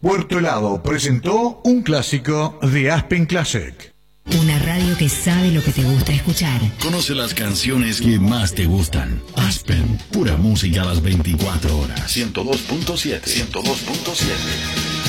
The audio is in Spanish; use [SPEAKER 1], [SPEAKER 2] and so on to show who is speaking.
[SPEAKER 1] Puerto Helado presentó un clásico de Aspen Classic.
[SPEAKER 2] Una radio que sabe lo que te gusta escuchar.
[SPEAKER 3] Conoce las canciones que más te gustan. Aspen, pura música a las 24 horas. 102.7. 102.7.